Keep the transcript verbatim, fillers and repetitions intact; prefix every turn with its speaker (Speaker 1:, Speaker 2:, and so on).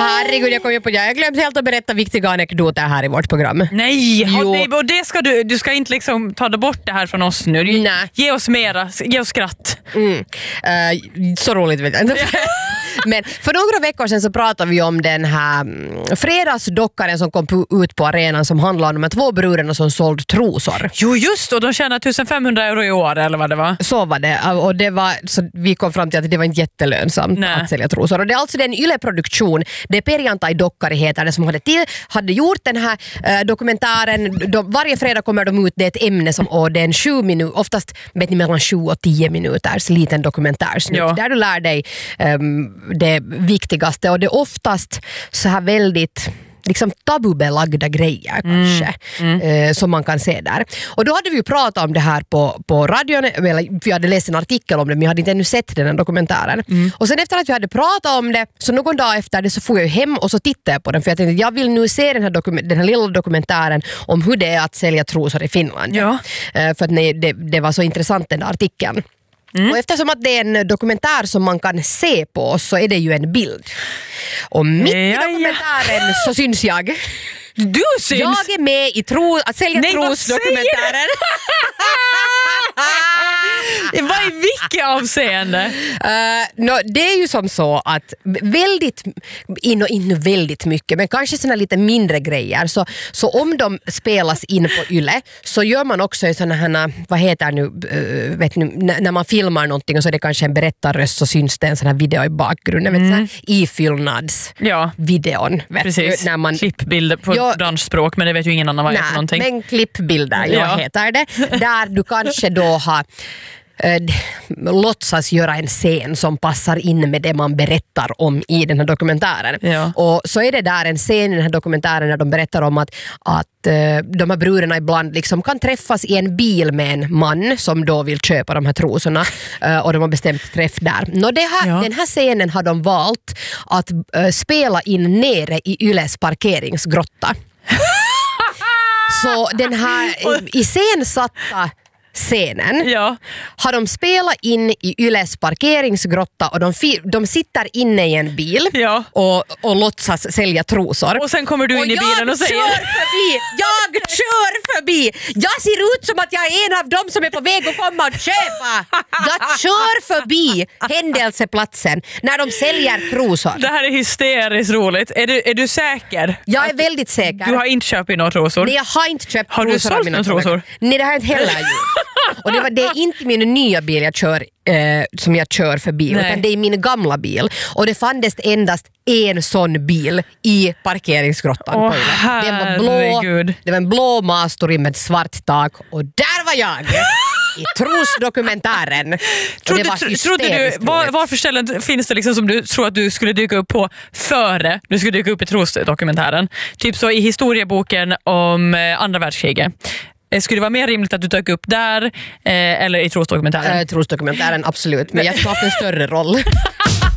Speaker 1: Herregud, jag kom ju på det. Jag glömde helt att berätta viktiga anekdoter här i vårt program.
Speaker 2: Nej,
Speaker 1: Jo.
Speaker 2: nej och det ska du, du ska inte liksom ta bort det här från oss nu. Ge,
Speaker 1: Nej.
Speaker 2: ge oss mera, ge oss skratt.
Speaker 1: Mm. Uh, så roligt vet jag inte. Men för några veckor sedan så pratade vi om den här mm, fredagsdockaren som kom ut på arenan som handlade om de här två bröderna som sålde trosor.
Speaker 2: Jo just, och de tjänar femtonhundra euro i år eller vad det var.
Speaker 1: Så var det, och det var, så vi kom fram till att det var inte jättelönsamt
Speaker 2: Nej.
Speaker 1: att sälja trosor. Och det är alltså den Yle-produktion, det är Perjantai Dokkari heter det, som hade, till, hade gjort den här eh, dokumentären. De, varje fredag kommer de ut, det är ett ämne som, och det är en sju minuter, oftast vet ni, mellan sju och tio minuters liten dokumentärsnutt.
Speaker 2: Ja.
Speaker 1: Där du lär dig um, det viktigaste, och det är oftast så här väldigt liksom tabubelagda grejer kanske
Speaker 2: mm.
Speaker 1: Mm. Eh, som man kan se där. Och då hade vi ju pratat om det här på, på radion, eller vi hade läst en artikel om det, men jag hade inte ännu sett den här dokumentären. Mm. Och sen efter att vi hade pratat om det, så någon dag efter det så får jag hem och så tittade jag på den, för jag tänkte jag vill nu se den här, dokum- den här lilla dokumentären om hur det är att sälja trosor i Finland.
Speaker 2: Ja.
Speaker 1: Eh, för att nej, det, det var så intressant den där artikeln. Mm. Och eftersom att det är en dokumentär som man kan se på, så är det ju en bild. Och mitt i dokumentären så syns jag.
Speaker 2: Du syns?
Speaker 1: Jag är med i tro, att sälja
Speaker 2: Nej,
Speaker 1: trosdokumentären.
Speaker 2: Vad är vilket avseende?
Speaker 1: Uh, no, det är ju som så att väldigt, in och in väldigt mycket, men kanske såna lite mindre grejer. Så, så om de spelas in på Yle så gör man också en sån här, vad heter nu, uh, vet ni, n- när man filmar någonting och så är det kanske en berättarröst, så syns det en sån här video i bakgrunden. Mm. Vet, så här, ifyllnads
Speaker 2: ja.
Speaker 1: videon. Vet
Speaker 2: Precis,
Speaker 1: du, när man,
Speaker 2: klippbilder på
Speaker 1: ja,
Speaker 2: branschspråk, men det vet ju ingen annan vad det är för någonting.
Speaker 1: Men klippbilder, ja,
Speaker 2: Ja.
Speaker 1: heter det. Där du kanske då har äh, låtsas göra en scen som passar in med det man berättar om i den här dokumentären.
Speaker 2: Ja.
Speaker 1: Och så är det där en scen i den här dokumentären när de berättar om att, att äh, de här bröderna ibland liksom kan träffas i en bil med en man som då vill köpa de här trosorna äh, och de har bestämt träff där. Nå, det här,
Speaker 2: Ja.
Speaker 1: den här scenen har de valt att äh, spela in nere i Yles parkeringsgrotta. Så den här iscensatta scenen
Speaker 2: Ja.
Speaker 1: har de spelat in i Yles parkeringsgrotta, och de, fi- de sitter inne i en bil
Speaker 2: Ja.
Speaker 1: och, och låtsas sälja trosor.
Speaker 2: Och sen kommer du in i bilen och säger...
Speaker 1: jag kör förbi! Jag kör förbi! Jag ser ut som att jag är en av dem som är på väg att komma och köpa! Jag kör förbi händelseplatsen när de säljer trosor.
Speaker 2: Det här är hysteriskt roligt. Är du, är du säker?
Speaker 1: Jag är väldigt säker.
Speaker 2: Du har inte köpt in några trosor?
Speaker 1: Nej, jag har inte köpt
Speaker 2: Har du
Speaker 1: trosor av
Speaker 2: sålt
Speaker 1: mina
Speaker 2: några trosor?
Speaker 1: Nej, det har jag inte heller gjort. Och det, var, det är inte min nya bil jag kör, eh, som jag kör förbi,
Speaker 2: Nej.
Speaker 1: utan det är min gamla bil. Och det fanns endast en sån bil i parkeringsgrottan.
Speaker 2: Åh,
Speaker 1: på Yle. Den var blå,
Speaker 2: herregud.
Speaker 1: det var en blå Mastori med svart tak, och där var jag i trosdokumentären. Och
Speaker 2: Trodde,
Speaker 1: det var
Speaker 2: tro, trodde du,
Speaker 1: hysteriskt
Speaker 2: var,
Speaker 1: roligt.
Speaker 2: varför ställen finns det liksom som du tror att du skulle dyka upp på före du skulle dyka upp i trosdokumentären? Typ så i historieboken om eh, andra världskriget. Eh, Skulle det vara mer rimligt att du dök upp där eh, eller i trosdokumentären?
Speaker 1: Äh, trosdokumentären, absolut. Men jag har haft en större roll.